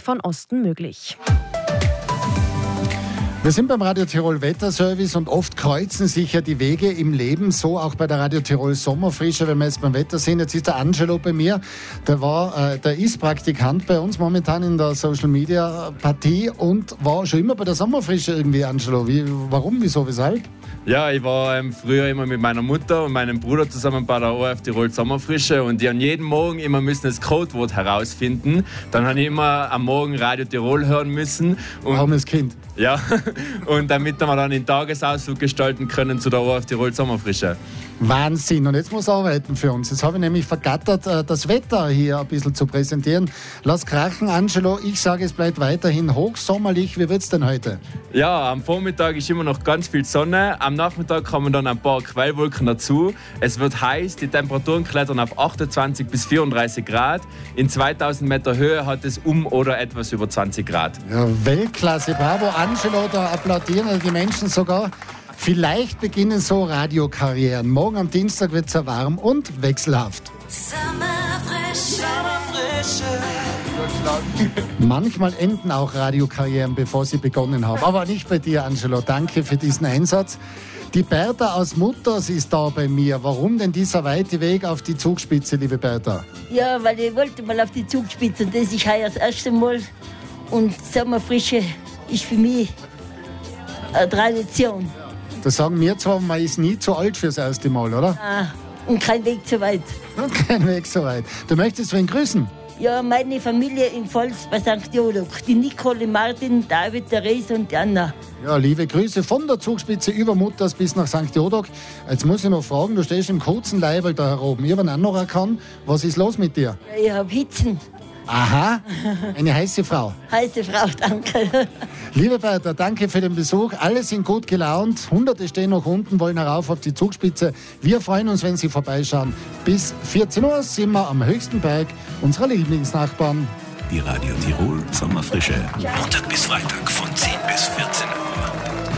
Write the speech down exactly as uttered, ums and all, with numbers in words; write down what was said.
von Osten möglich. Wir sind beim Radio Tirol Wetterservice und oft kreuzen sich ja die Wege im Leben, so auch bei der Radio Tirol Sommerfrische, wenn wir jetzt beim Wetter sind. Jetzt ist der Angelo bei mir, der war, äh, der ist Praktikant bei uns momentan in der Social Media Partie und war schon immer bei der Sommerfrische irgendwie, Angelo. Wie, warum, wieso, weshalb? Ja, ich war ähm, früher immer mit meiner Mutter und meinem Bruder zusammen bei der O R F Tirol Sommerfrische und die haben jeden Morgen immer müssen das Codewort herausfinden. Dann habe ich immer am Morgen Radio Tirol hören müssen. Und Armes Kind. Ja, und damit wir dann den Tagesausflug gestalten können zu der O R F Tirol Sommerfrische. Wahnsinn. Und jetzt muss er arbeiten für uns. Jetzt habe ich nämlich vergattert, das Wetter hier ein bisschen zu präsentieren. Lass krachen, Angelo. Ich sage, es bleibt weiterhin hochsommerlich. Wie wird es denn heute? Ja, am Vormittag ist immer noch ganz viel Sonne. Am Nachmittag kommen dann ein paar Quellwolken dazu. Es wird heiß. Die Temperaturen klettern auf achtundzwanzig bis vierunddreißig Grad. In zweitausend Meter Höhe hat es um oder etwas über zwanzig Grad. Ja, Weltklasse. Bravo, Angelo. Da applaudieren die Menschen sogar. Vielleicht beginnen so Radiokarrieren. Morgen am Dienstag wird es ja warm und wechselhaft. Sommerfrische. Manchmal enden auch Radiokarrieren, bevor sie begonnen haben. Aber nicht bei dir, Angelo. Danke für diesen Einsatz. Die Bertha aus Mutters ist da bei mir. Warum denn dieser weite Weg auf die Zugspitze, liebe Bertha? Ja, weil ich wollte mal auf die Zugspitze. Das ist heuer das erste Mal. Und Sommerfrische ist für mich eine Tradition. Das sagen wir zwar, man ist nie zu alt fürs erste Mal, oder? Ah, und kein Weg zu weit. Und kein Weg so weit. Du möchtest wen grüßen? Ja, meine Familie in Pfalz bei Sankt Jodok. Die Nicole, Martin, David, Therese und die Anna. Ja, liebe Grüße von der Zugspitze über Mutters bis nach Sankt Jodok. Jetzt muss ich noch fragen, du stehst im kurzen Leibel da oben. Ich habe ihn auch noch erkannt. Was ist los mit dir? Ja, ich habe Hitzen. Aha, eine heiße Frau. Heiße Frau, danke. Liebe Bertha, danke für den Besuch. Alle sind gut gelaunt. Hunderte stehen noch unten, wollen herauf auf die Zugspitze. Wir freuen uns, wenn Sie vorbeischauen. Bis vierzehn Uhr sind wir am höchsten Berg unserer Lieblingsnachbarn. Die Radio Tirol Sommerfrische. Montag bis Freitag von zehn bis vierzehn Uhr.